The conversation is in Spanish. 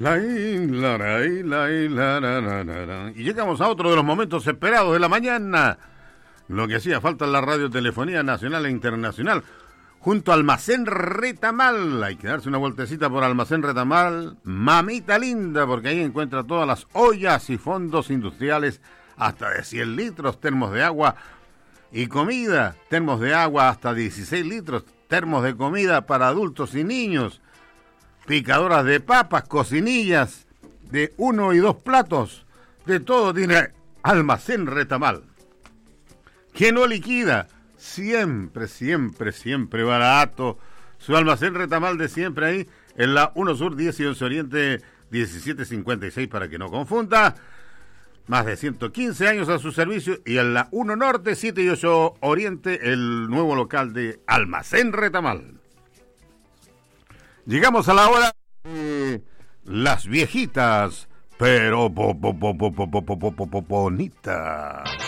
Y llegamos a otro de los momentos esperados de la mañana. Lo que hacía falta en la radiotelefonía nacional e internacional. Junto a Almacén Retamal. Hay que darse una vueltecita por Almacén Retamal. Mamita linda, porque ahí encuentra todas las ollas y fondos industriales hasta de 100 litros, termos de agua y comida. Termos de agua hasta 16 litros, termos de comida para adultos y niños. Picadoras de papas, cocinillas de 1 y 2 platos. De todo tiene Almacén Retamal. Que no liquida. Siempre, siempre, siempre barato. Su Almacén Retamal de siempre ahí en la 1 Sur 10 y 11 Oriente 1756 para que no confunda. Más de 115 años a su servicio. Y en la 1 Norte 7 y 8 Oriente el nuevo local de Almacén Retamal. Llegamos a la hora de las viejitas, pero bonitas.